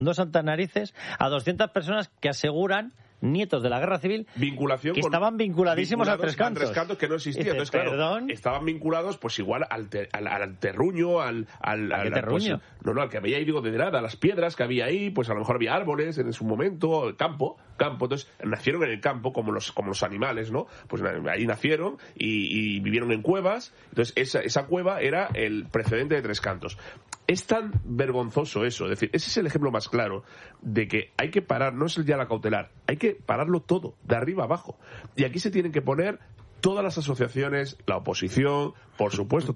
dos santas narices a 200 personas que aseguran, nietos de la Guerra Civil, vinculación que estaban vinculadísimos a Tres Cantos. A Tres Cantos, que no existía. Entonces, claro, ¿perdón? estaban vinculados pues igual al terruño, al terruño? Pues, al que había ahí, digo, de nada, a las piedras que había ahí, pues a lo mejor había árboles en su momento, el campo. Entonces, nacieron en el campo como los animales, ¿no? Pues ahí nacieron y vivieron en cuevas. Entonces, esa cueva era el precedente de Tres Cantos. Es tan vergonzoso eso, es decir, ese es el ejemplo más claro de que hay que parar, no es ya la cautelar, hay que pararlo todo, de arriba a abajo. Y aquí se tienen que poner todas las asociaciones, la oposición, por supuesto,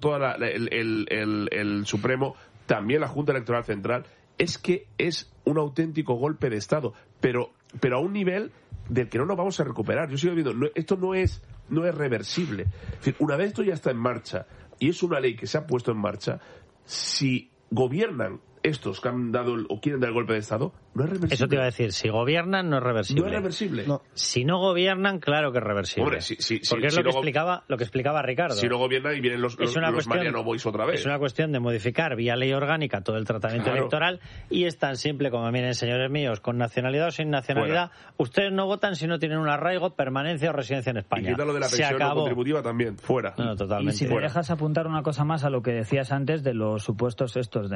el Supremo, también la Junta Electoral Central. Es que es un auténtico golpe de Estado, pero a un nivel del que no nos vamos a recuperar. Yo sigo viendo, esto no es reversible. Es decir, una vez esto ya está en marcha y es una ley que se ha puesto en marcha, si gobiernan estos que han dado o quieren dar el golpe de Estado, no es reversible. Eso te iba a decir, si gobiernan no es reversible. No es reversible. No. Si no gobiernan, claro que es reversible. Hombre, porque es lo que explicaba Ricardo. Si no gobiernan y vienen los Mariano Boys otra vez. Es una cuestión de modificar vía ley orgánica todo el tratamiento electoral, y es tan simple como, miren, señores míos, con nacionalidad o sin nacionalidad, ustedes no votan si no tienen un arraigo, permanencia o residencia en España. Y quítalo de la pensión no contributiva también, fuera. No, totalmente. Y si me dejas apuntar una cosa más a lo que decías antes de los supuestos estos,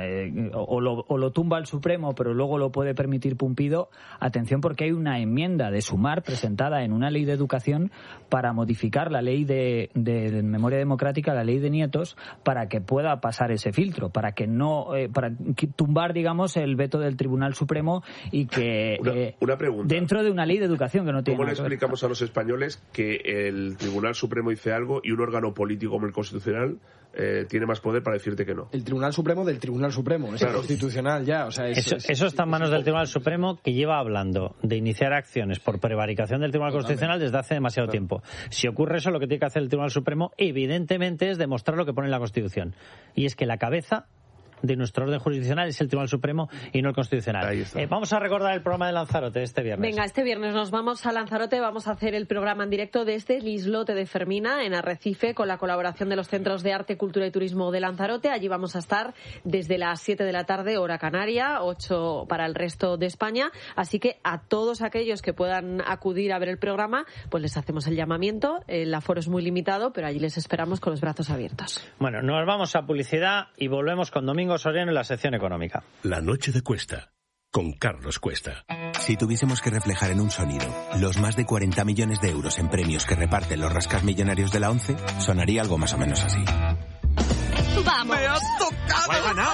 o lo tumba el Supremo, pero luego lo puede permitir Pumpido. Atención, porque hay una enmienda de Sumar presentada en una ley de educación para modificar la ley de memoria democrática, la ley de nietos, para que pueda pasar ese filtro, para que no para tumbar, digamos, el veto del Tribunal Supremo y que una pregunta. Dentro de una ley de educación que no tiene. ¿Cómo le explicamos a los españoles que el Tribunal Supremo dice algo y un órgano político como el Constitucional tiene más poder para decirte que no? El Tribunal Supremo del Tribunal Supremo, es el constitucional ya. O sea, eso está en manos del Tribunal Supremo, que lleva hablando de iniciar acciones por prevaricación del Tribunal Constitucional desde hace demasiado tiempo. Si ocurre eso, lo que tiene que hacer el Tribunal Supremo, evidentemente, es demostrar lo que pone en la Constitución. Y es que la cabeza de nuestro orden jurisdiccional es el Tribunal Supremo y no el Constitucional. Vamos a recordar el programa de Lanzarote de este viernes. Venga, este viernes nos vamos a Lanzarote, vamos a hacer el programa en directo desde el islote de Fermina, en Arrecife, con la colaboración de los Centros de Arte, Cultura y Turismo de Lanzarote. Allí vamos a estar desde las 7 de la tarde, hora canaria, 8 para el resto de España. Así que a todos aquellos que puedan acudir a ver el programa, pues les hacemos el llamamiento. El aforo es muy limitado, pero allí les esperamos con los brazos abiertos. Bueno, nos vamos a publicidad y volvemos con Domingo Soriano en la sección económica. La noche de Cuesta, con Carlos Cuesta. Si tuviésemos que reflejar en un sonido los más de 40 millones de euros en premios que reparten los rascasmillonarios de la ONCE, sonaría algo más o menos así. ¡Vamos! ¡Me has tocado! ¡He ganado!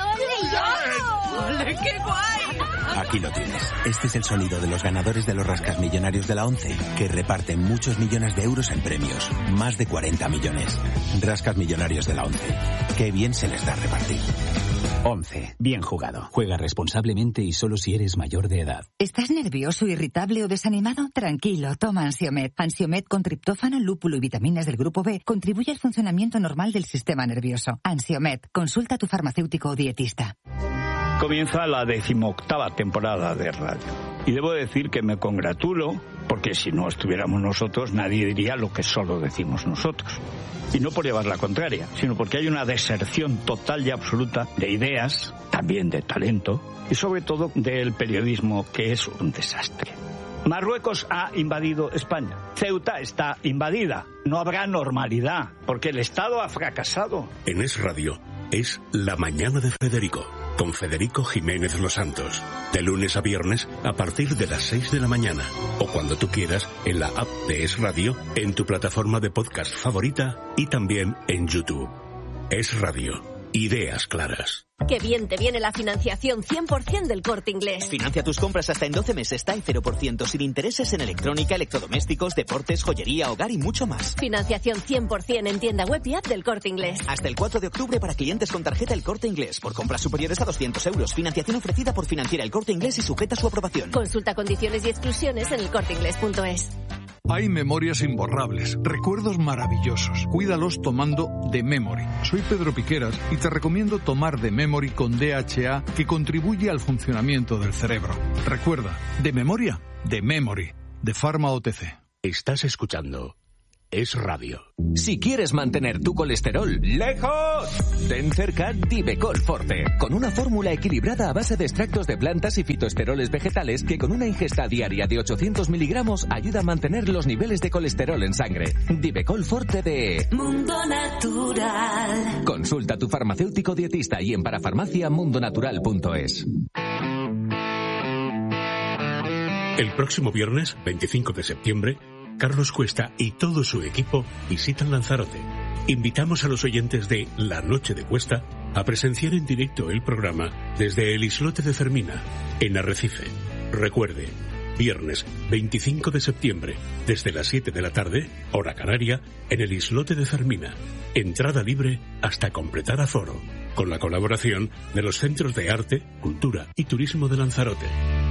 ¡Ole, ole! ¡Ole, qué guay! Aquí lo tienes. Este es el sonido de los ganadores de los rascasmillonarios de la ONCE, que reparten muchos millones de euros en premios. Más de 40 millones. Rascasmillonarios de la ONCE. Qué bien se les da repartir. 11. Bien jugado. Juega responsablemente y solo si eres mayor de edad. ¿Estás nervioso, irritable o desanimado? Tranquilo, toma Ansiomed. Ansiomed con triptófano, lúpulo y vitaminas del grupo B contribuye al funcionamiento normal del sistema nervioso. Ansiomed. Consulta a tu farmacéutico o dietista. Comienza la 18ª temporada de radio. Y debo decir que me congratulo, porque si no estuviéramos nosotros, nadie diría lo que solo decimos nosotros. Y no por llevar la contraria, sino porque hay una deserción total y absoluta de ideas, también de talento, y sobre todo del periodismo, que es un desastre. Marruecos ha invadido España. Ceuta está invadida. No habrá normalidad, porque el Estado ha fracasado. En Es Radio es La Mañana de Federico, con Federico Jiménez Los Santos. De lunes a viernes a partir de las 6 de la mañana. O cuando tú quieras en la app de Es Radio, en tu plataforma de podcast favorita y también en YouTube. Es Radio. Ideas claras. Qué bien te viene la financiación 100% del Corte Inglés. Financia tus compras hasta en 12 meses, está en 0%, sin intereses en electrónica, electrodomésticos, deportes, joyería, hogar y mucho más. Financiación 100% en tienda web y app del Corte Inglés. Hasta el 4 de octubre para clientes con tarjeta El Corte Inglés. Por compras superiores a 200 euros. Financiación ofrecida por Financiera El Corte Inglés y sujeta a su aprobación. Consulta condiciones y exclusiones en elcorteinglés.es. Hay memorias imborrables, recuerdos maravillosos. Cuídalos tomando The Memory. Soy Pedro Piqueras y te recomiendo tomar The Memory con DHA, que contribuye al funcionamiento del cerebro. Recuerda, de memoria, The Memory, de Pharma OTC. Estás escuchando Es Radio. Si quieres mantener tu colesterol lejos, ten cerca Divecol Forte, con una fórmula equilibrada a base de extractos de plantas y fitoesteroles vegetales que con una ingesta diaria de 800 miligramos ayuda a mantener los niveles de colesterol en sangre. Divecol Forte de Mundo Natural. Consulta a tu farmacéutico dietista y en parafarmaciamundonatural.es. El próximo viernes, 25 de septiembre, Carlos Cuesta y todo su equipo visitan Lanzarote. Invitamos a los oyentes de La Noche de Cuesta a presenciar en directo el programa desde el islote de Fermina, en Arrecife. Recuerde, viernes 25 de septiembre, desde las 7 de la tarde, hora canaria, en el islote de Fermina. Entrada libre hasta completar aforo, con la colaboración de los Centros de Arte, Cultura y Turismo de Lanzarote.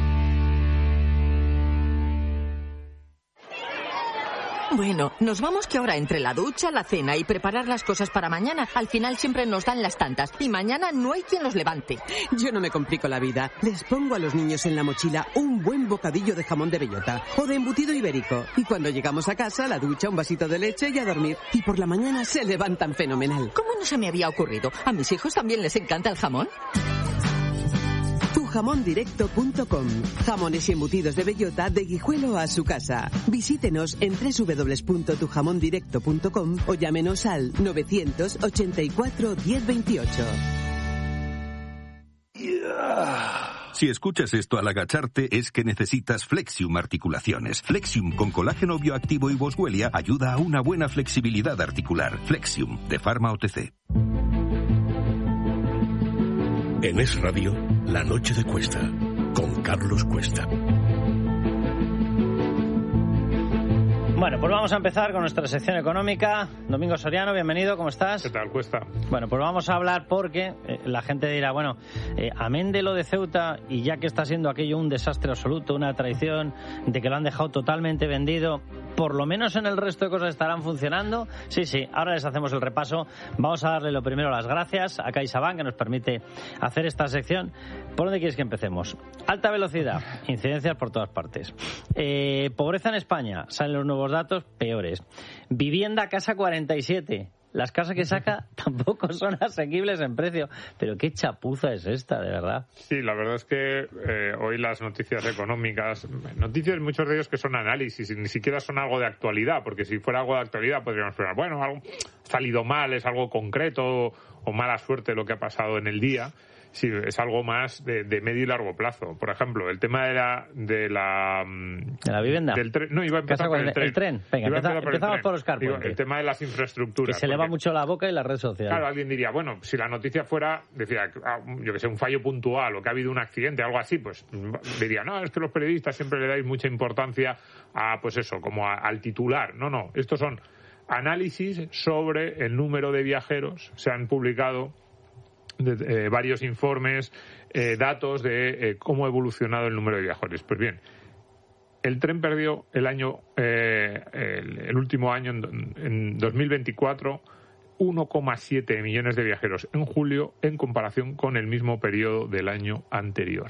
Bueno, nos vamos que ahora entre la ducha, la cena y preparar las cosas para mañana, al final siempre nos dan las tantas y mañana no hay quien los levante. Yo no me complico la vida. Les pongo a los niños en la mochila un buen bocadillo de jamón de bellota o de embutido ibérico. Y cuando llegamos a casa, la ducha, un vasito de leche y a dormir. Y por la mañana se levantan fenomenal. ¿Cómo no se me había ocurrido? ¿A mis hijos también les encanta el jamón? Tujamondirecto.com. Jamones y embutidos de bellota de Guijuelo a su casa. Visítenos en www.tujamondirecto.com o llámenos al 984 1028. Si escuchas esto al agacharte es que necesitas Flexium Articulaciones. Flexium con colágeno bioactivo y boswellia ayuda a una buena flexibilidad articular. Flexium de Pharma OTC. En Es Radio, La Noche de Cuesta, con Carlos Cuesta. Bueno, pues vamos a empezar con nuestra sección económica. Domingo Soriano, bienvenido, ¿cómo estás? ¿Qué tal, Cuesta? Bueno, pues vamos a hablar porque la gente dirá, bueno, amén de lo de Ceuta, y ya que está siendo aquello un desastre absoluto, una traición, de que lo han dejado totalmente vendido, por lo menos en el resto de cosas estarán funcionando. Sí, ahora les hacemos el repaso. Vamos a darle lo primero las gracias a CaixaBank, que nos permite hacer esta sección. ¿Por dónde quieres que empecemos? Alta velocidad, incidencias por todas partes. Pobreza en España, salen los nuevos datos peores. Vivienda Casa 47. Las casas que saca tampoco son asequibles en precio. Pero qué chapuza es esta, de verdad. Sí, la verdad es que hoy las noticias económicas, noticias muchos de ellos que son análisis y ni siquiera son algo de actualidad, porque si fuera algo de actualidad podríamos pensar, bueno, algo ha salido mal, es algo concreto o mala suerte lo que ha pasado en el día. Sí, es algo más de medio y largo plazo. Por ejemplo, el tema de la vivienda. Del tren. No, iba a empezar por el tren. Venga, empezamos por Oscar Puente. El tema de las infraestructuras. Que se eleva mucho la boca y la red social. Claro, alguien diría, bueno, si la noticia fuera, decía, yo que sé, un fallo puntual o que ha habido un accidente, algo así, pues diría, no, es que los periodistas siempre le dais mucha importancia a, pues eso, como al titular. No, estos son análisis sobre el número de viajeros. Se han publicado varios informes, datos de cómo ha evolucionado el número de viajeros. Pues bien, el tren perdió el último año, en 2024, 1,7 millones de viajeros en julio en comparación con el mismo periodo del año anterior.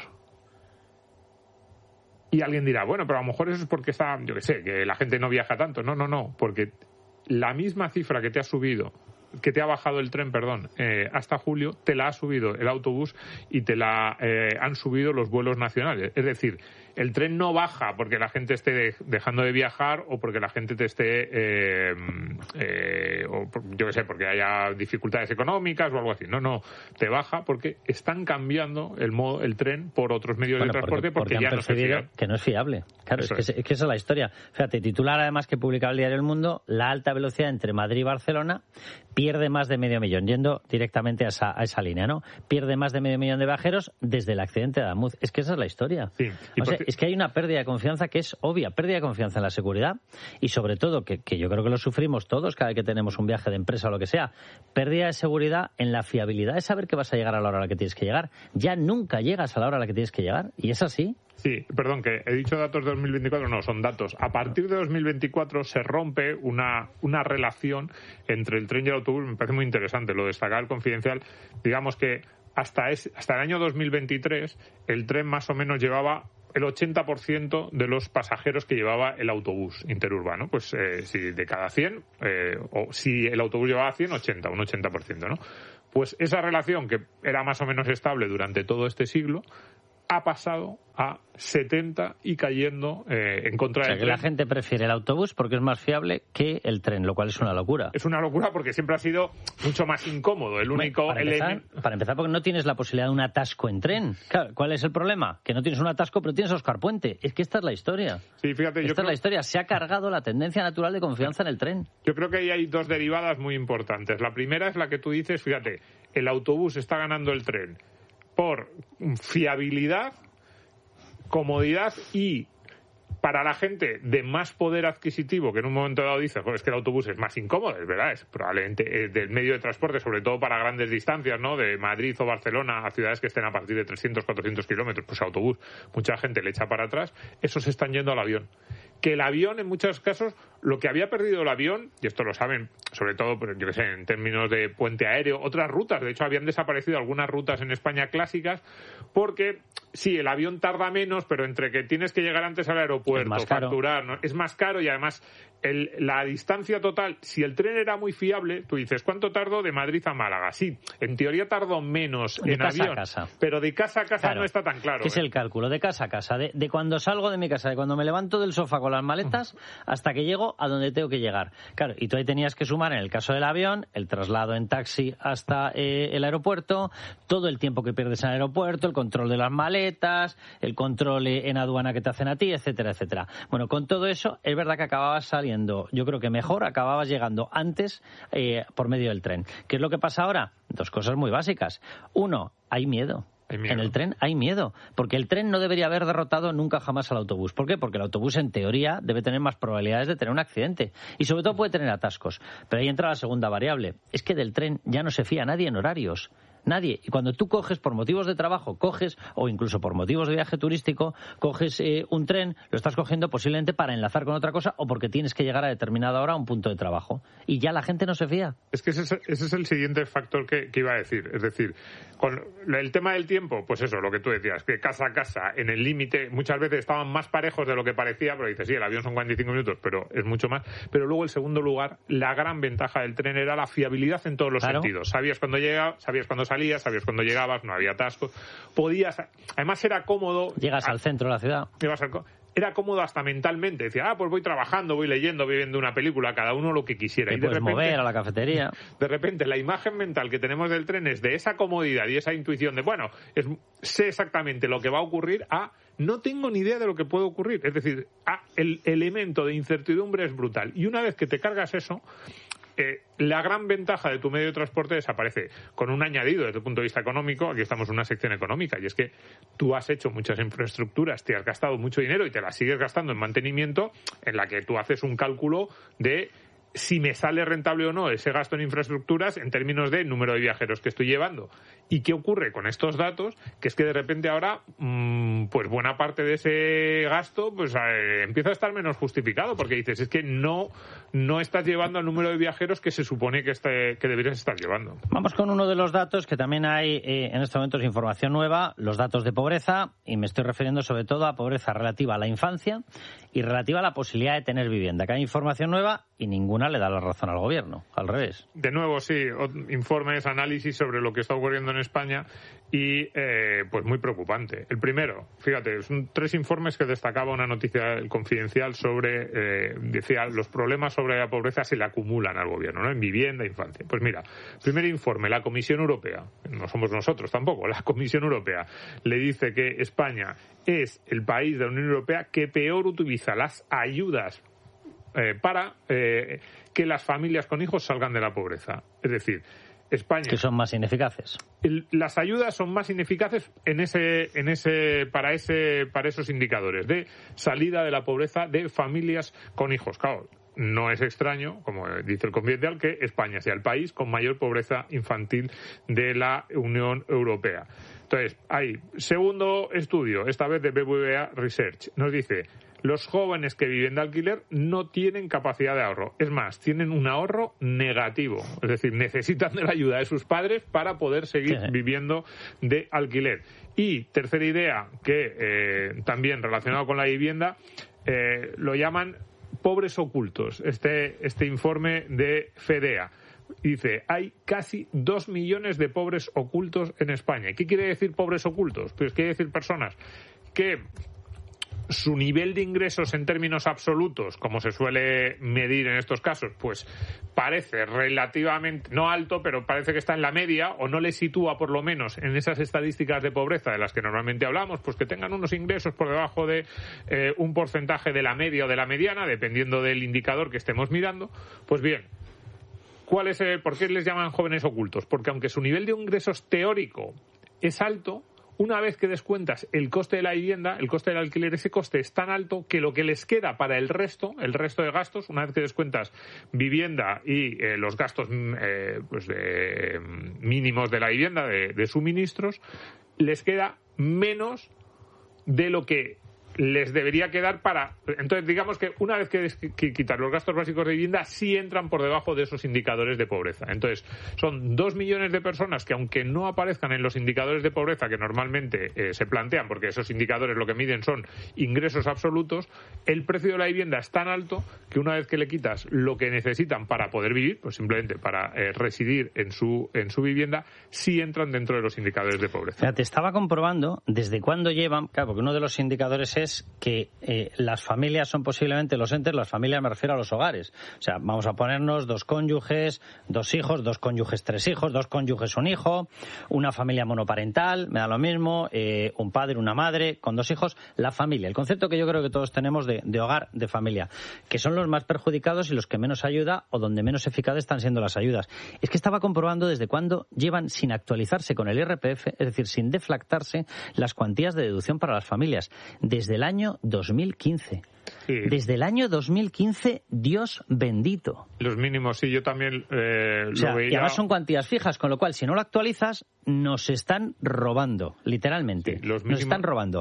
Y alguien dirá, bueno, pero a lo mejor eso es porque está, yo que sé, que la gente no viaja tanto. No, porque la misma cifra que te ha bajado el tren, hasta julio, te la ha subido el autobús y te la han subido los vuelos nacionales. Es decir, el tren no baja porque la gente esté dejando de viajar o porque la gente te esté, o yo qué sé, porque haya dificultades económicas o algo así. No, te baja porque están cambiando el tren por otros medios de transporte porque ya no es fiable. Que no es fiable. Claro, es que esa es la historia. Fíjate, titular además que publicaba el diario El Mundo, la alta velocidad entre Madrid y Barcelona pierde más de 500.000, yendo directamente a esa línea, ¿no? Pierde más de 500.000 de viajeros desde el accidente de Adamuz. Es que esa es la historia. Sí. Es que hay una pérdida de confianza que es obvia, pérdida de confianza en la seguridad y sobre todo, que yo creo que lo sufrimos todos cada vez que tenemos un viaje de empresa o lo que sea, pérdida de seguridad en la fiabilidad de saber que vas a llegar a la hora a la que tienes que llegar. Ya nunca llegas a la hora a la que tienes que llegar y es así. Sí, perdón, que he dicho datos de 2024, no, son datos. A partir de 2024 se rompe una relación entre el tren y el autobús. Me parece muy interesante, lo destacaba el Confidencial. Digamos que hasta el año 2023 el tren más o menos llevaba el 80% de los pasajeros que llevaba el autobús interurbano. Pues si de cada 100, o si el autobús llevaba 100, 80, un 80%, ¿no? Pues esa relación, que era más o menos estable durante todo este siglo, ha pasado a 70 y cayendo en contra del tren. Que la gente prefiere el autobús porque es más fiable que el tren, lo cual es una locura. Es una locura porque siempre ha sido mucho más incómodo. Para empezar, porque no tienes la posibilidad de un atasco en tren. Claro, ¿cuál es el problema? Que no tienes un atasco, pero tienes Óscar Puente. Es que esta es la historia. Sí, fíjate, esta es la historia. Se ha cargado la tendencia natural de confianza en el tren. Yo creo que ahí hay dos derivadas muy importantes. La primera es la que tú dices, fíjate, el autobús está ganando el tren por fiabilidad, comodidad y para la gente de más poder adquisitivo, que en un momento dado dice, pues es que el autobús es más incómodo, es verdad, es probablemente del medio de transporte, sobre todo para grandes distancias, ¿no? De Madrid o Barcelona a ciudades que estén a partir de 300, 400 kilómetros, pues autobús, mucha gente le echa para atrás, esos están yendo al avión. Que el avión, en muchos casos, lo que había perdido el avión, y esto lo saben, sobre todo, yo que sé, en términos de puente aéreo, otras rutas, de hecho habían desaparecido algunas rutas en España clásicas, porque sí, el avión tarda menos, pero entre que tienes que llegar antes al aeropuerto, facturar, ¿no? Es más caro y además la distancia total, si el tren era muy fiable, tú dices, ¿cuánto tardo de Madrid a Málaga? Sí, en teoría tardo menos en avión, pero de casa a casa no está tan claro. ¿Qué es el cálculo? De casa a casa, de cuando salgo de mi casa, de cuando me levanto del sofá con las maletas hasta que llego a donde tengo que llegar. Claro, y tú ahí tenías que sumar, en el caso del avión, el traslado en taxi hasta el aeropuerto, todo el tiempo que pierdes en el aeropuerto, el control de las maletas, el control en aduana que te hacen a ti, etcétera, etcétera. Bueno, con todo eso, es verdad que acababas saliendo, yo creo que mejor, acababas llegando antes por medio del tren. ¿Qué es lo que pasa ahora? Dos cosas muy básicas. Uno, hay miedo. En el tren hay miedo, porque el tren no debería haber derrotado nunca jamás al autobús. ¿Por qué? Porque el autobús, en teoría, debe tener más probabilidades de tener un accidente. Y sobre todo puede tener atascos. Pero ahí entra la segunda variable. Es que del tren ya no se fía nadie en horarios. Nadie. Y cuando tú coges por motivos de trabajo, o incluso por motivos de viaje turístico, coges un tren, lo estás cogiendo posiblemente para enlazar con otra cosa o porque tienes que llegar a determinada hora a un punto de trabajo. Y ya la gente no se fía. Es que ese es el siguiente factor que iba a decir. Es decir, con el tema del tiempo, pues eso, lo que tú decías, que casa a casa, en el límite, muchas veces estaban más parejos de lo que parecía, pero dices, sí, el avión son 45 minutos, pero es mucho más. Pero luego, en segundo lugar, la gran ventaja del tren era la fiabilidad en todos los sentidos. Sabías cuándo llegaba, sabías cuándo salías, sabías cuándo llegabas, no había atascos. Además era cómodo. Llegas al centro de la ciudad. Era cómodo hasta mentalmente. Decía, pues voy trabajando, voy leyendo, voy viendo una película, cada uno lo que quisiera. Te puedes mover a la cafetería. De repente, la imagen mental que tenemos del tren es de esa comodidad y esa intuición de, sé exactamente lo que va a ocurrir, no tengo ni idea de lo que puede ocurrir. Es decir, el elemento de incertidumbre es brutal. Y una vez que te cargas eso, la gran ventaja de tu medio de transporte desaparece, con un añadido desde el punto de vista económico. Aquí estamos en una sección económica, y es que tú has hecho muchas infraestructuras, te has gastado mucho dinero y te las sigues gastando en mantenimiento, en la que tú haces un cálculo de si me sale rentable o no ese gasto en infraestructuras en términos de número de viajeros que estoy llevando. ¿Y qué ocurre con estos datos? Que es que de repente ahora, pues buena parte de ese gasto pues empieza a estar menos justificado, porque dices, es que no estás llevando el número de viajeros que se supone que deberías estar llevando. Vamos con uno de los datos que también hay en estos momentos, información nueva, los datos de pobreza, y me estoy refiriendo sobre todo a pobreza relativa a la infancia y relativa a la posibilidad de tener vivienda. Que hay información nueva y ninguna le da la razón al gobierno, al revés. De nuevo, sí, informes, análisis sobre lo que está ocurriendo en España y pues muy preocupante. El primero, fíjate, son 3 informes que destacaba una noticia confidencial sobre, decía, los problemas sobre la pobreza se le acumulan al gobierno, ¿no? En vivienda, infancia. Pues mira, primer informe, la Comisión Europea, no somos nosotros tampoco, la Comisión Europea le dice que España es el país de la Unión Europea que peor utiliza las ayudas para que las familias con hijos salgan de la pobreza. Es decir, España, que son más ineficaces. Las ayudas son más ineficaces para esos indicadores de salida de la pobreza de familias con hijos. Claro, no es extraño, como dice el Confidencial, que España sea el país con mayor pobreza infantil de la Unión Europea. Entonces, hay segundo estudio, esta vez de BBVA Research, nos dice: los jóvenes que viven de alquiler no tienen capacidad de ahorro. Es más, tienen un ahorro negativo. Es decir, necesitan de la ayuda de sus padres para poder seguir viviendo de alquiler. Y tercera idea, que también relacionado con la vivienda, lo llaman pobres ocultos. Este informe de FEDEA dice: hay casi 2 millones de pobres ocultos en España. ¿Qué quiere decir pobres ocultos? Pues quiere decir personas que su nivel de ingresos en términos absolutos, como se suele medir en estos casos, pues parece relativamente, no alto, pero parece que está en la media, o no le sitúa por lo menos en esas estadísticas de pobreza de las que normalmente hablamos, pues que tengan unos ingresos por debajo de un porcentaje de la media o de la mediana, dependiendo del indicador que estemos mirando. Pues bien, ¿por qué les llaman jóvenes ocultos? Porque aunque su nivel de ingresos teórico es alto, una vez que descuentas el coste de la vivienda, el coste del alquiler, ese coste es tan alto que lo que les queda para el resto de gastos, una vez que descuentas vivienda y los gastos mínimos de la vivienda, de suministros, les queda menos de lo que les debería quedar para... Entonces, digamos que una vez que quitar los gastos básicos de vivienda, sí entran por debajo de esos indicadores de pobreza. Entonces, son 2 millones de personas que, aunque no aparezcan en los indicadores de pobreza que normalmente se plantean, porque esos indicadores lo que miden son ingresos absolutos, el precio de la vivienda es tan alto que una vez que le quitas lo que necesitan para poder vivir, pues simplemente para residir en su vivienda, sí entran dentro de los indicadores de pobreza. Fíjate, estaba comprobando desde cuándo llevan, claro, porque uno de los indicadores es que las familias son posiblemente los entes, las familias me refiero a los hogares. O sea, vamos a ponernos 2 cónyuges, 2 hijos, 2 cónyuges, 3 hijos, 2 cónyuges, 1 hijo, una familia monoparental, me da lo mismo, un padre, una madre, con 2 hijos, la familia. El concepto que yo creo que todos tenemos de hogar, de familia, que son los más perjudicados y los que menos ayuda o donde menos eficaces están siendo las ayudas. Es que estaba comprobando desde cuándo llevan sin actualizarse con el IRPF, es decir, sin deflactarse las cuantías de deducción para las familias. Desde el año 2015. Sí. Desde el año 2015, Dios bendito. Los mínimos, sí, yo también lo veía. Y además son cuantías fijas, con lo cual, si no lo actualizas, nos están robando, literalmente. Sí, nos están robando.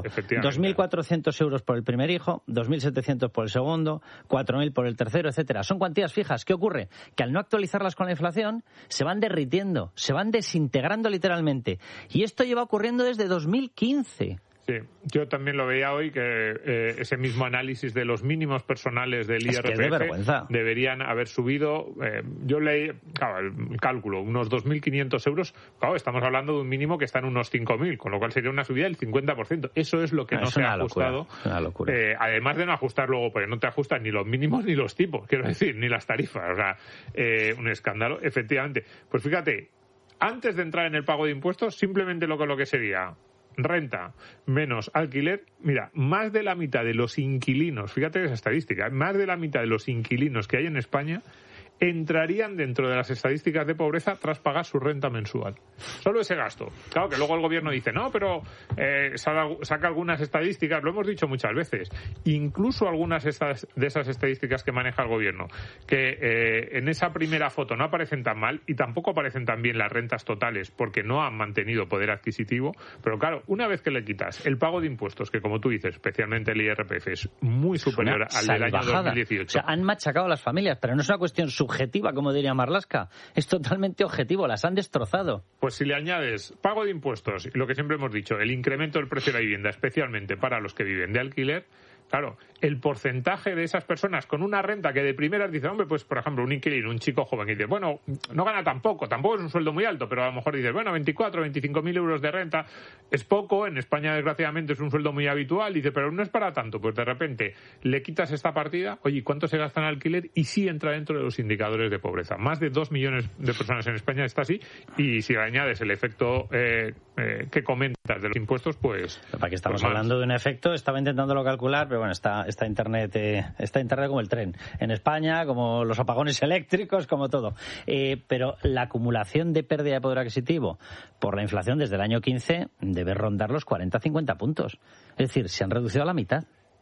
2.400 euros por el primer hijo, 2.700 por el segundo, 4.000 por el tercero, etcétera. Son cuantías fijas. ¿Qué ocurre? Que al no actualizarlas con la inflación, se van derritiendo, se van desintegrando literalmente. Y esto lleva ocurriendo desde 2015. Sí, yo también lo veía hoy, que ese mismo análisis de los mínimos personales del IRPF deberían haber subido. Yo leí, claro, el cálculo, unos 2.500 euros. Claro, estamos hablando de un mínimo que está en unos 5.000, con lo cual sería una subida del 50%. Eso es lo que no se ha ajustado. Es una locura. Además de no ajustar luego, porque no te ajustan ni los mínimos ni los tipos, quiero decir, ni las tarifas. O sea, un escándalo, efectivamente. Pues fíjate, antes de entrar en el pago de impuestos, simplemente lo que sería renta menos alquiler, mira, más de la mitad de los inquilinos, fíjate esa estadística, más de la mitad de los inquilinos que hay en España entrarían dentro de las estadísticas de pobreza tras pagar su renta mensual. Solo ese gasto. Claro que luego el gobierno dice, no, pero saca algunas estadísticas, lo hemos dicho muchas veces, incluso algunas de esas estadísticas que maneja el gobierno, que en esa primera foto no aparecen tan mal y tampoco aparecen tan bien las rentas totales porque no han mantenido poder adquisitivo, pero claro, una vez que le quitas el pago de impuestos, que como tú dices, especialmente el IRPF, es muy superior al del año 2018. O sea, han machacado a las familias, pero no es una cuestión subjetiva, como diría Marlaska, es totalmente objetivo, las han destrozado. Pues si le añades pago de impuestos y lo que siempre hemos dicho, el incremento del precio de la vivienda, especialmente para los que viven de alquiler, claro, el porcentaje de esas personas con una renta que de primeras dicen, hombre, pues por ejemplo, un inquilino, un chico joven que dice, bueno, no gana tampoco es un sueldo muy alto, pero a lo mejor dices, bueno, 24, 25.000 euros de renta es poco, en España desgraciadamente es un sueldo muy habitual, dice, pero no es para tanto, pues de repente le quitas esta partida, oye, ¿cuánto se gasta en alquiler? Y sí entra dentro de los indicadores de pobreza. Más de 2 millones de personas en España está así, y si le añades el efecto que comentas de los impuestos, pues... Para que estamos hablando de un efecto, estaba intentándolo calcular, pero bueno, está internet como el tren en España, como los apagones eléctricos, como todo. Pero la acumulación de pérdida de poder adquisitivo por la inflación desde el año 15 debe rondar los 40-50 puntos. Es decir, se han reducido a la mitad.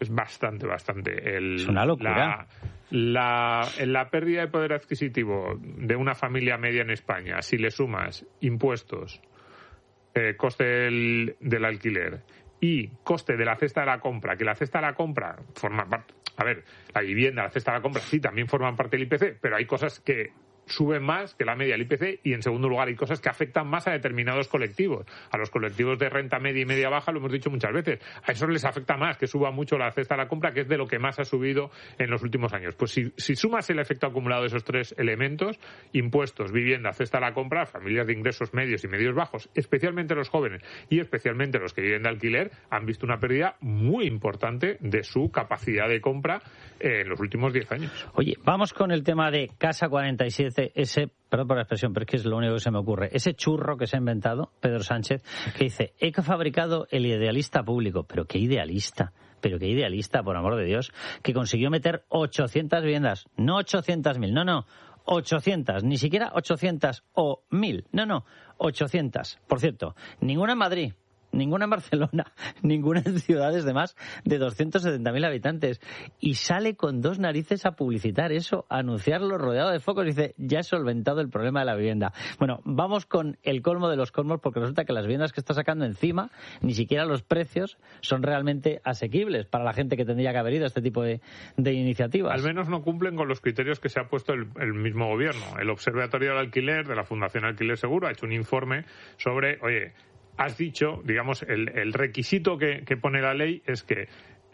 Es bastante. Es una locura. La pérdida de poder adquisitivo de una familia media en España, si le sumas impuestos, coste del alquiler y coste de la cesta de la compra, que la cesta de la compra forma parte... A ver, la vivienda, la cesta de la compra, sí, también forman parte del IPC, pero hay cosas que suben más que la media del IPC y, en segundo lugar, hay cosas que afectan más a determinados colectivos. A los colectivos de renta media y media baja, lo hemos dicho muchas veces, a esos les afecta más que suba mucho la cesta de la compra, que es de lo que más ha subido en los últimos años. Pues si sumas el efecto acumulado de esos tres elementos, impuestos, vivienda, cesta de la compra, familias de ingresos medios y medios bajos, especialmente los jóvenes y especialmente los que viven de alquiler, han visto una pérdida muy importante de su capacidad de compra en los últimos 10 años. Oye, vamos con el tema de Casa 47, perdón por la expresión, pero es que es lo único que se me ocurre, ese churro que se ha inventado Pedro Sánchez, que dice, he fabricado el idealista público. Pero qué idealista, por amor de Dios, que consiguió meter 800 viviendas, no 800.000, no, 800, ni siquiera 800 o 1.000, no, 800. Por cierto, ninguna en Madrid, ninguna en Barcelona, ninguna en ciudades de más de 270.000 habitantes. Y sale con dos narices a publicitar eso, a anunciarlo rodeado de focos. Dice, ya he solventado el problema de la vivienda. Bueno, vamos con el colmo de los colmos, porque resulta que las viviendas que está sacando encima, ni siquiera los precios son realmente asequibles para la gente que tendría que haber ido a este tipo de iniciativas. Al menos no cumplen con los criterios que se ha puesto el mismo gobierno. El Observatorio del Alquiler de la Fundación Alquiler Seguro ha hecho un informe sobre, oye, has dicho, digamos, el requisito que pone la ley es que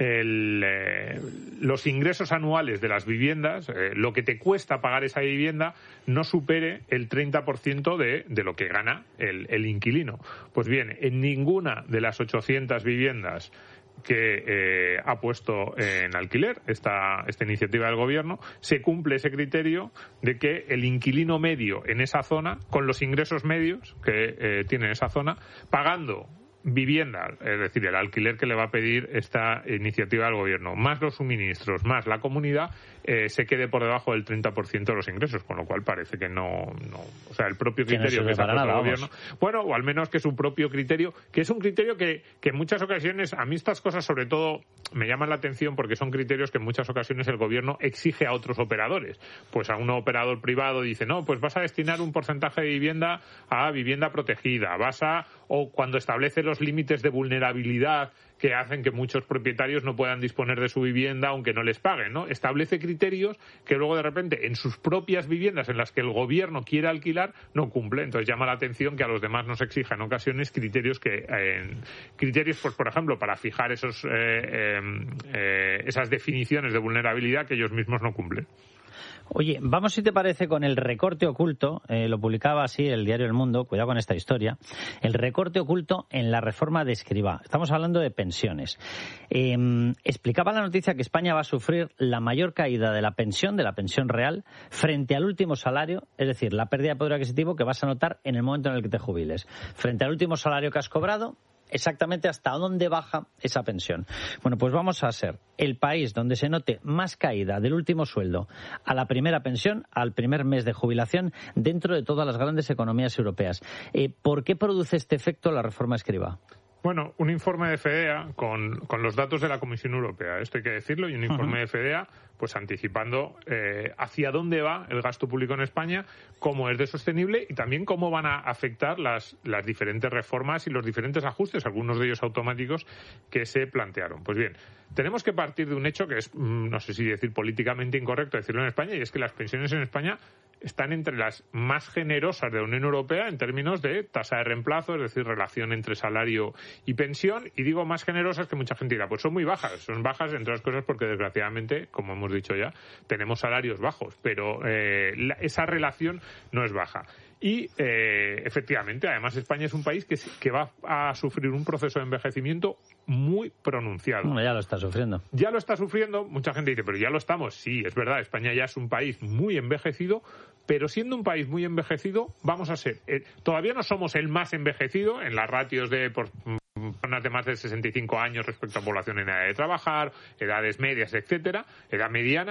los ingresos anuales de las viviendas, lo que te cuesta pagar esa vivienda, no supere el 30% de lo que gana el inquilino. Pues bien, en ninguna de las 800 viviendas que ha puesto en alquiler esta iniciativa del gobierno, se cumple ese criterio de que el inquilino medio en esa zona, con los ingresos medios que tiene esa zona, pagando vivienda, es decir, el alquiler que le va a pedir esta iniciativa del gobierno, más los suministros, más la comunidad, se quede por debajo del 30% de los ingresos, con lo cual parece que no, o sea, el propio criterio que se ha puesto el gobierno, bueno, o al menos que es un propio criterio, que es un criterio que en muchas ocasiones, a mí estas cosas sobre todo me llaman la atención porque son criterios que en muchas ocasiones el gobierno exige a otros operadores. Pues a un operador privado dice, no, pues vas a destinar un porcentaje de vivienda a vivienda protegida, o cuando establece los límites de vulnerabilidad que hacen que muchos propietarios no puedan disponer de su vivienda aunque no les paguen, ¿no? Establece criterios que luego de repente en sus propias viviendas en las que el gobierno quiere alquilar no cumple. Entonces llama la atención que a los demás nos exija en ocasiones criterios pues por ejemplo para fijar esas definiciones de vulnerabilidad que ellos mismos no cumplen. Oye, vamos, si te parece, con el recorte oculto, lo publicaba así el diario El Mundo, cuidado con esta historia, el recorte oculto en la reforma de Escrivá. Estamos hablando de pensiones. Explicaba la noticia que España va a sufrir la mayor caída de la pensión real, frente al último salario, es decir, la pérdida de poder adquisitivo que vas a notar en el momento en el que te jubiles. Frente al último salario que has cobrado, exactamente hasta dónde baja esa pensión. Bueno, pues vamos a ser el país donde se note más caída del último sueldo a la primera pensión, al primer mes de jubilación, dentro de todas las grandes economías europeas. ¿Por qué produce este efecto la reforma Escrivá? Bueno, un informe de FEDEA con los datos de la Comisión Europea, esto hay que decirlo, y un informe de FEDEA pues anticipando hacia dónde va el gasto público en España, cómo es de sostenible y también cómo van a afectar las diferentes reformas y los diferentes ajustes, algunos de ellos automáticos, que se plantearon. Pues bien, tenemos que partir de un hecho que es, no sé si decir políticamente incorrecto decirlo en España, y es que las pensiones en España están entre las más generosas de la Unión Europea en términos de tasa de reemplazo, es decir, relación entre salario y pensión, y digo más generosas que mucha gente dirá, pues son muy bajas, son bajas entre otras cosas porque desgraciadamente, como hemos dicho ya, tenemos salarios bajos, pero esa relación no es baja. Y efectivamente, además España es un país que va a sufrir un proceso de envejecimiento muy pronunciado. Bueno, ya lo está sufriendo. Ya lo está sufriendo, mucha gente dice, pero ya lo estamos. Sí, es verdad, España ya es un país muy envejecido, pero siendo un país muy envejecido, vamos a ser, todavía no somos el más envejecido en las ratios de personas de más de 65 años respecto a población en edad de trabajar, edades medias, etcétera, edad mediana.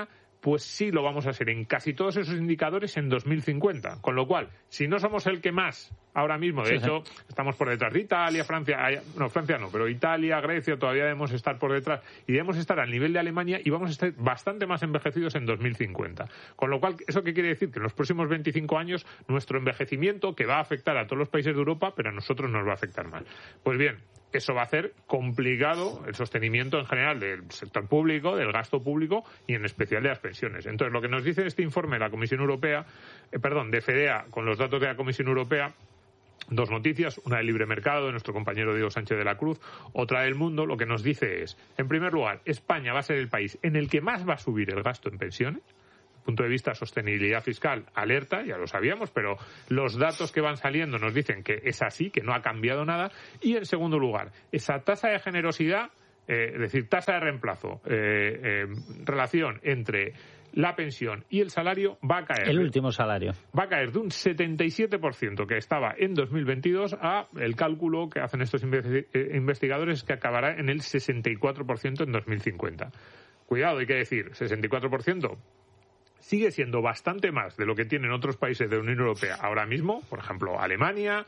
pues sí lo vamos a ser en casi todos esos indicadores en 2050. Con lo cual, si no somos el que más ahora mismo, de hecho, estamos por detrás de Italia, Francia no, pero Italia, Grecia, todavía debemos estar por detrás y debemos estar al nivel de Alemania y vamos a estar bastante más envejecidos en 2050. Con lo cual, ¿eso qué quiere decir? Que en los próximos 25 años nuestro envejecimiento, que va a afectar a todos los países de Europa, pero a nosotros nos va a afectar más. Pues bien, eso va a hacer complicado el sostenimiento en general del sector público, del gasto público y en especial de las pensiones. Entonces, lo que nos dice este informe de la Comisión Europea, de FEDEA, con los datos de la Comisión Europea, dos noticias, una del libre mercado de nuestro compañero Diego Sánchez de la Cruz, otra del Mundo, lo que nos dice es, en primer lugar, España va a ser el país en el que más va a subir el gasto en pensiones. Punto de vista de sostenibilidad fiscal, alerta, ya lo sabíamos, pero los datos que van saliendo nos dicen que es así, que no ha cambiado nada. Y en segundo lugar, esa tasa de generosidad, es decir, tasa de reemplazo, relación entre la pensión y el salario va a caer. El último salario. Va a caer de un 77% que estaba en 2022 a el cálculo que hacen estos investigadores que acabará en el 64% en 2050. Cuidado, hay que decir, 64%. Sigue siendo bastante más de lo que tienen otros países de la Unión Europea ahora mismo, por ejemplo, Alemania.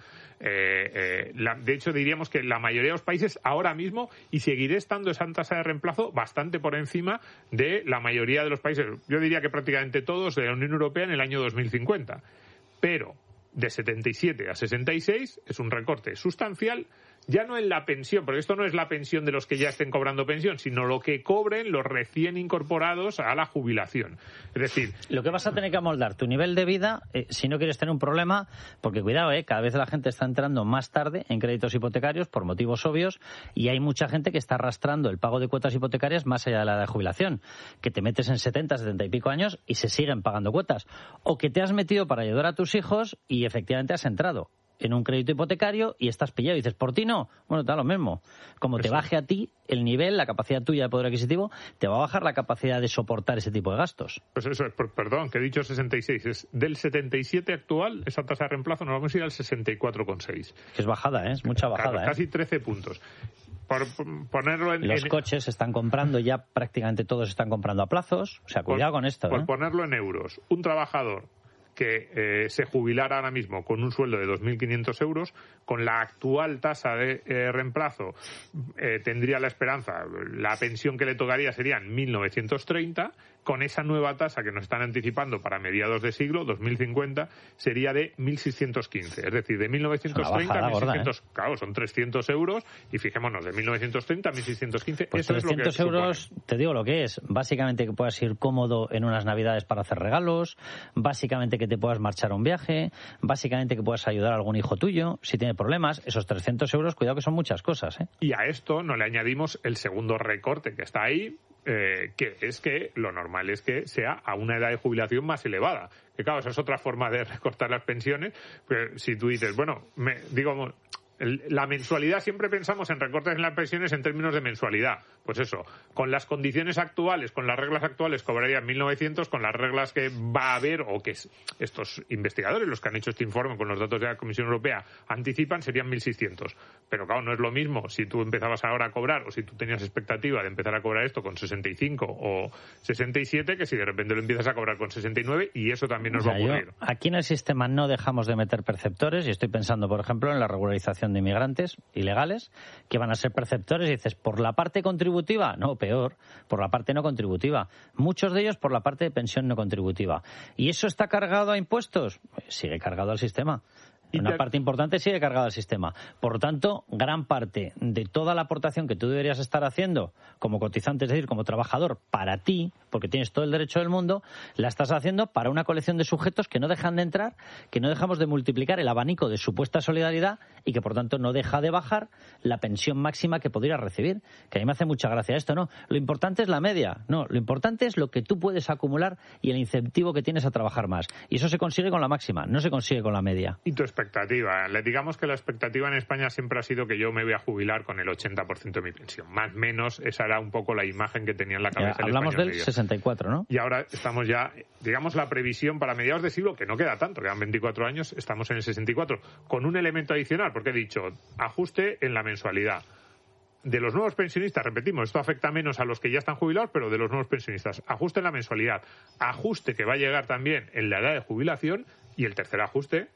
De hecho, diríamos que la mayoría de los países ahora mismo, y seguirá estando esa tasa de reemplazo bastante por encima de la mayoría de los países, yo diría que prácticamente todos de la Unión Europea en el año 2050. Pero de 77 a 66 es un recorte sustancial, ya no en la pensión, porque esto no es la pensión de los que ya estén cobrando pensión, sino lo que cobren los recién incorporados a la jubilación. Es decir, lo que vas a tener que amoldar tu nivel de vida si no quieres tener un problema, porque cuidado, cada vez la gente está entrando más tarde en créditos hipotecarios por motivos obvios y hay mucha gente que está arrastrando el pago de cuotas hipotecarias más allá de la edad de jubilación, que te metes en 70, 70 y pico años y se siguen pagando cuotas, o que te has metido para ayudar a tus hijos y efectivamente has entrado en un crédito hipotecario y estás pillado y dices, por ti no, bueno, te da lo mismo. Como te baje a ti el nivel, la capacidad tuya de poder adquisitivo, te va a bajar la capacidad de soportar ese tipo de gastos. Pues eso es, perdón, que he dicho 66, es del 77 actual, esa tasa de reemplazo nos vamos a ir al 64,6. Que es bajada, es mucha bajada. Claro, casi 13 puntos. Por ponerlo los coches se están comprando, ya prácticamente todos están comprando a plazos, o sea, cuidado con esto. Por ponerlo en euros, un trabajador que se jubilara ahora mismo con un sueldo de 2.500 euros, con la actual tasa de reemplazo tendría la esperanza, la pensión que le tocaría serían 1.930, con esa nueva tasa que nos están anticipando para mediados de siglo, 2050, sería de 1.615. Es decir, de 1.930 a 1.600. Gorda, claro, son 300 euros y fijémonos, de 1.930 a 1.615. Pues eso 300 es lo que euros, supone. te digo lo que es. Básicamente que puedas ir cómodo en unas navidades para hacer regalos, básicamente que te puedas marchar a un viaje, básicamente que puedas ayudar a algún hijo tuyo si tiene problemas. Esos 300 euros, cuidado que son muchas cosas, ¿eh? Y a esto no le añadimos el segundo recorte que está ahí, que es que lo normal es que sea a una edad de jubilación más elevada. Que claro, esa es otra forma de recortar las pensiones. Pero si tú dices, bueno, la mensualidad, siempre pensamos en recortes en las pensiones en términos de mensualidad. Pues eso, con las condiciones actuales, con las reglas actuales, cobrarían 1.900, con las reglas que va a haber, o que estos investigadores, los que han hecho este informe con los datos de la Comisión Europea, anticipan, serían 1.600. Pero claro, no es lo mismo si tú empezabas ahora a cobrar, o si tú tenías expectativa de empezar a cobrar esto con 65 o 67, que si de repente lo empiezas a cobrar con 69, y eso también nos va a ocurrir. Aquí en el sistema no dejamos de meter perceptores, y estoy pensando, por ejemplo, en la regularización de inmigrantes ilegales, que van a ser perceptores, y dices, ¿por la parte contributiva? No, peor, por la parte no contributiva. Muchos de ellos por la parte de pensión no contributiva. ¿Y eso está cargado a impuestos? Sigue cargado al sistema. Una parte importante sigue cargada al sistema. Por lo tanto, gran parte de toda la aportación que tú deberías estar haciendo como cotizante, es decir, como trabajador, para ti, porque tienes todo el derecho del mundo, la estás haciendo para una colección de sujetos que no dejan de entrar, que no dejamos de multiplicar el abanico de supuesta solidaridad y que, por tanto, no deja de bajar la pensión máxima que podrías recibir. Que a mí me hace mucha gracia esto, ¿no? Lo importante es la media. No, lo importante es lo que tú puedes acumular y el incentivo que tienes a trabajar más. Y eso se consigue con la máxima, no se consigue con la media. Y tu expectativa. Digamos que la expectativa en España siempre ha sido que yo me voy a jubilar con el 80% de mi pensión. Más o menos esa era un poco la imagen que tenía en la cabeza. Hablamos del 64, ¿no? Y ahora estamos ya, digamos, la previsión para mediados de siglo, que no queda tanto, quedan 24 años, estamos en el 64, con un elemento adicional, porque he dicho, ajuste en la mensualidad. de los nuevos pensionistas, repetimos, esto afecta menos a los que ya están jubilados, pero de los nuevos pensionistas, ajuste en la mensualidad, ajuste que va a llegar también en la edad de jubilación, y el tercer ajuste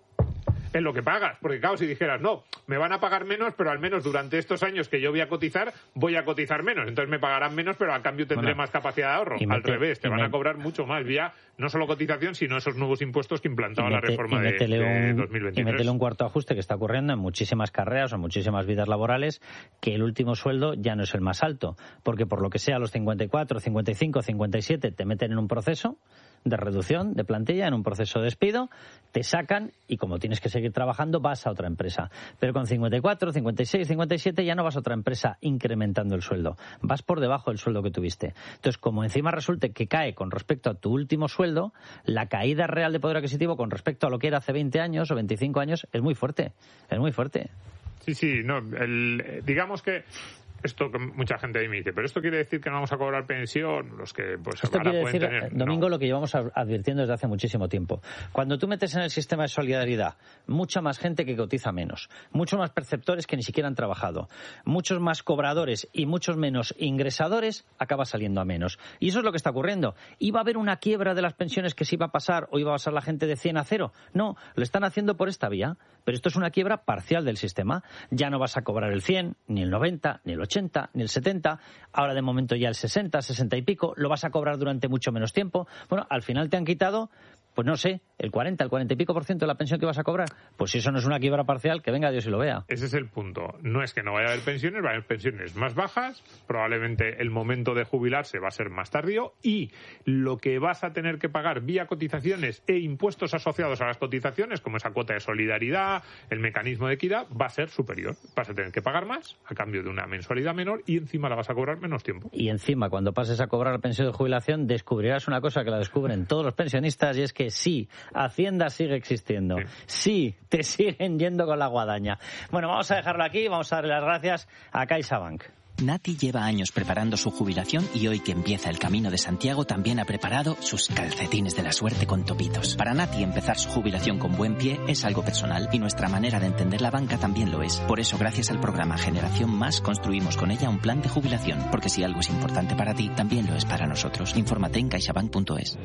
en lo que pagas. Porque claro, si dijeras, no, me van a pagar menos, pero al menos durante estos años que yo voy a cotizar menos. Entonces me pagarán menos, pero a cambio tendré más capacidad de ahorro. Al revés, te van a cobrar mucho más vía no solo cotización, sino esos nuevos impuestos que implantaba la reforma de 2023. Y métele un cuarto ajuste que está ocurriendo en muchísimas carreras o en muchísimas vidas laborales, que el último sueldo ya no es el más alto. Porque por lo que sea, a los 54, 55, 57 te meten en un proceso de reducción de plantilla, en un proceso de despido, te sacan y como tienes que seguir trabajando vas a otra empresa. Pero con 54, 56, 57 ya no vas a otra empresa incrementando el sueldo. Vas por debajo del sueldo que tuviste. Entonces, como encima resulte que cae con respecto a tu último sueldo, la caída real de poder adquisitivo con respecto a lo que era hace 20 años o 25 años es muy fuerte. Es muy fuerte. Sí, no, digamos que esto que mucha gente ahí me dice, pero esto quiere decir que no vamos a cobrar pensión los que pues esto ahora quiere pueden decir, tener. Domingo, lo que llevamos advirtiendo desde hace muchísimo tiempo. Cuando tú metes en el sistema de solidaridad mucha más gente que cotiza menos, muchos más perceptores que ni siquiera han trabajado, muchos más cobradores y muchos menos ingresadores, acaba saliendo a menos. Y eso es lo que está ocurriendo. ¿Iba a haber una quiebra de las pensiones que se iba a pasar o iba a pasar la gente de 100 a 0? No, lo están haciendo por esta vía, pero esto es una quiebra parcial del sistema. Ya no vas a cobrar el 100, ni el 90, ni el 80, ni el 70, ahora de momento ya el 60, 60 y pico, lo vas a cobrar durante mucho menos tiempo. Bueno, al final te han quitado, pues no sé, el 40, el 40 y pico % de la pensión que vas a cobrar. Pues si eso no es una quiebra parcial, que venga Dios y lo vea. Ese es el punto. No es que no vaya a haber pensiones, va a haber pensiones más bajas, probablemente el momento de jubilarse va a ser más tardío y lo que vas a tener que pagar vía cotizaciones e impuestos asociados a las cotizaciones, como esa cuota de solidaridad, el mecanismo de equidad, va a ser superior. Vas a tener que pagar más a cambio de una mensualidad menor y encima la vas a cobrar menos tiempo. Y encima, cuando pases a cobrar la pensión de jubilación, descubrirás una cosa que la descubren todos los pensionistas, y es que sí, Hacienda sigue existiendo. Sí, te siguen yendo con la guadaña. Bueno, vamos a dejarlo aquí, vamos a darle las gracias a CaixaBank. Nati lleva años preparando su jubilación y hoy que empieza el Camino de Santiago también ha preparado sus calcetines de la suerte con topitos. Para Nati empezar su jubilación con buen pie es algo personal y nuestra manera de entender la banca también lo es. Por eso, gracias al programa Generación Más, construimos con ella un plan de jubilación. Porque si algo es importante para ti, también lo es para nosotros. Infórmate en caixabank.es.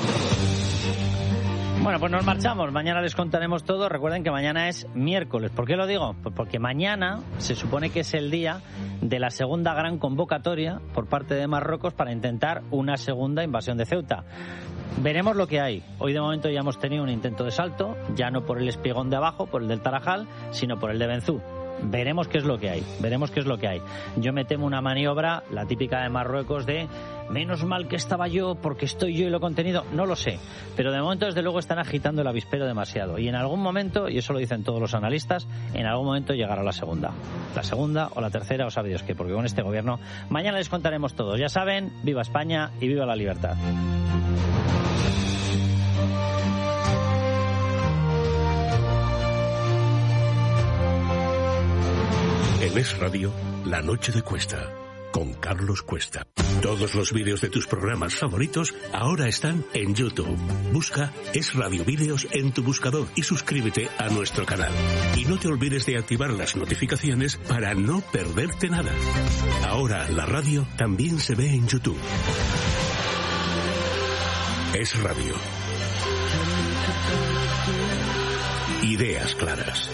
Bueno, pues nos marchamos. Mañana les contaremos todo. Recuerden que mañana es miércoles. ¿Por qué lo digo? Pues porque mañana se supone que es el día de la segunda gran convocatoria por parte de Marruecos para intentar una segunda invasión de Ceuta. Veremos lo que hay. Hoy de momento ya hemos tenido un intento de salto, ya no por el espigón de abajo, por el del Tarajal, sino por el de Benzú. Veremos qué es lo que hay, Yo me temo una maniobra, la típica de Marruecos de menos mal que estaba yo porque estoy yo y lo he contenido. No lo sé, pero de momento desde luego están agitando el avispero demasiado. Y en algún momento, y eso lo dicen todos los analistas, en algún momento llegará la segunda. La segunda o la tercera, o sabe Dios qué, porque con este gobierno mañana les contaremos todos. Ya saben, viva España y viva la libertad. En Es Radio, La Noche de Cuesta, con Carlos Cuesta. Todos los vídeos de tus programas favoritos ahora están en YouTube. Busca Es Radio Vídeos en tu buscador y suscríbete a nuestro canal. Y no te olvides de activar las notificaciones para no perderte nada. Ahora la radio también se ve en YouTube. Es Radio. Ideas claras.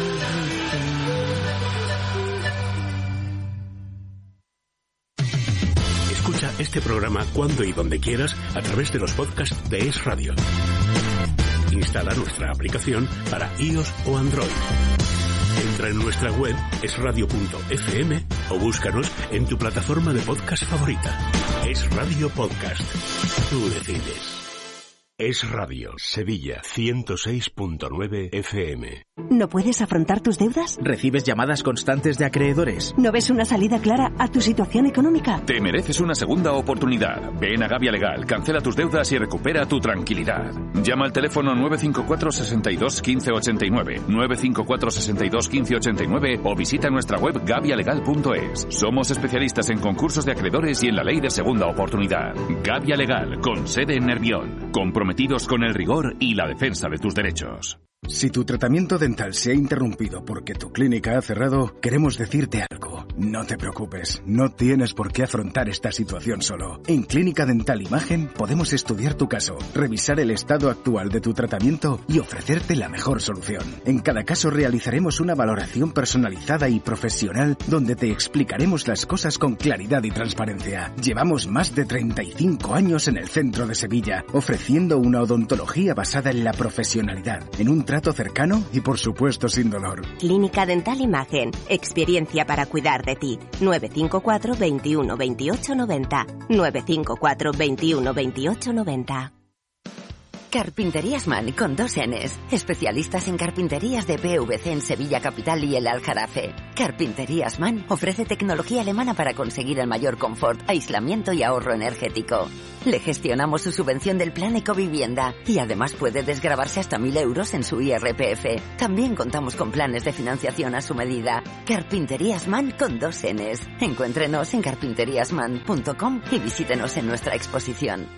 Escucha este programa cuando y donde quieras a través de los podcasts de Es Radio. Instala nuestra aplicación para iOS o Android. Entra en nuestra web esradio.fm o búscanos en tu plataforma de podcast favorita. Es Radio Podcast. Tú decides. Es Radio, Sevilla, 106.9 FM. ¿No puedes afrontar tus deudas? ¿Recibes llamadas constantes de acreedores? ¿No ves una salida clara a tu situación económica? Te mereces una segunda oportunidad. Ven a Gavia Legal, cancela tus deudas y recupera tu tranquilidad. Llama al teléfono 954 62 15 89, 954 62 15 89 o visita nuestra web gavialegal.es. Somos especialistas en concursos de acreedores y en la ley de segunda oportunidad. Gavia Legal, con sede en Nervión. Comprometidos con el rigor y la defensa de tus derechos. Si tu tratamiento dental se ha interrumpido porque tu clínica ha cerrado, queremos decirte algo. No te preocupes, no tienes por qué afrontar esta situación solo. En Clínica Dental Imagen podemos estudiar tu caso, revisar el estado actual de tu tratamiento y ofrecerte la mejor solución. En cada caso realizaremos una valoración personalizada y profesional donde te explicaremos las cosas con claridad y transparencia. Llevamos más de 35 años en el centro de Sevilla, ofreciendo una odontología basada en la profesionalidad, en un trato cercano y por supuesto sin dolor. Clínica Dental Imagen, experiencia para cuidar de ti. 954 21 28 90. 954 21 28 90. Carpinterías Man con 2 Ns. Especialistas en carpinterías de PVC en Sevilla Capital y el Aljarafe. Carpinterías Man ofrece tecnología alemana para conseguir el mayor confort, aislamiento y ahorro energético. Le gestionamos su subvención del plan Ecovivienda y además puede desgravarse hasta 1.000 euros en su IRPF. También contamos con planes de financiación a su medida. Carpinterías Man con 2 Ns. Encuéntrenos en carpinteriasman.com y visítenos en nuestra exposición.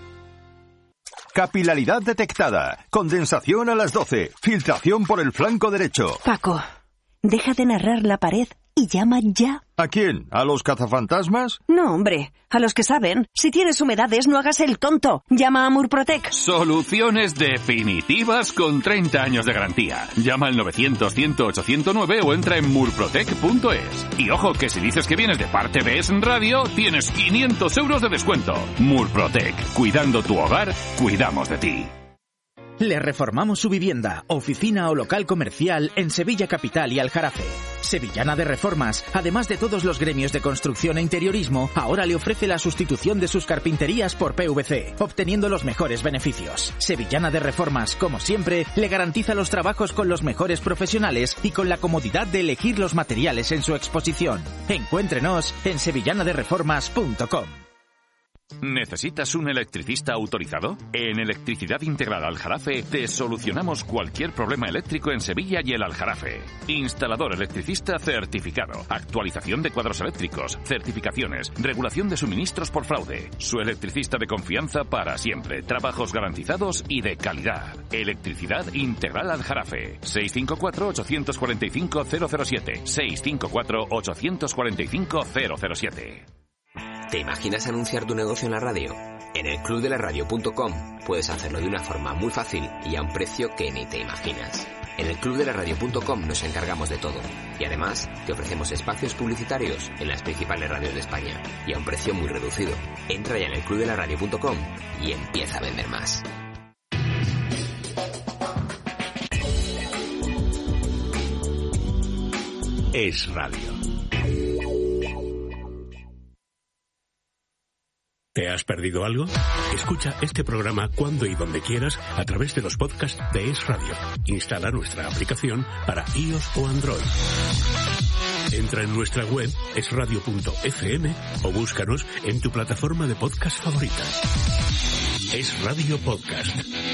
Capilaridad detectada. Condensación a las 12. Filtración por el flanco derecho. Paco, deja de narrar la pared y llama ya. ¿A quién? ¿A los cazafantasmas? No, hombre, a los que saben. Si tienes humedades, no hagas el tonto. Llama a Murprotec. Soluciones definitivas con 30 años de garantía. Llama al 900-108-109 o entra en murprotec.es. Y ojo, que si dices que vienes de parte de Es Radio, tienes 500 euros de descuento. Murprotec. Cuidando tu hogar, cuidamos de ti. Le reformamos su vivienda, oficina o local comercial en Sevilla Capital y Aljarafe. Sevillana de Reformas, además de todos los gremios de construcción e interiorismo, ahora le ofrece la sustitución de sus carpinterías por PVC, obteniendo los mejores beneficios. Sevillana de Reformas, como siempre, le garantiza los trabajos con los mejores profesionales y con la comodidad de elegir los materiales en su exposición. Encuéntrenos en sevillanadereformas.com. ¿Necesitas un electricista autorizado? En Electricidad Integral Aljarafe te solucionamos cualquier problema eléctrico en Sevilla y el Aljarafe. Instalador electricista certificado, actualización de cuadros eléctricos, certificaciones, regulación de suministros por fraude. Su electricista de confianza para siempre, trabajos garantizados y de calidad. Electricidad Integral Aljarafe. 654-845-007. 654-845-007. ¿Te imaginas anunciar tu negocio en la radio? En el clubdelaradio.com puedes hacerlo de una forma muy fácil y a un precio que ni te imaginas. En el clubdelaradio.com nos encargamos de todo y además te ofrecemos espacios publicitarios en las principales radios de España y a un precio muy reducido. Entra ya en el clubdelaradio.com y empieza a vender más. Es Radio. ¿Te has perdido algo? Escucha este programa cuando y donde quieras a través de los podcasts de Es Radio. Instala nuestra aplicación para iOS o Android. Entra en nuestra web esradio.fm o búscanos en tu plataforma de podcast favorita. Es Radio Podcast.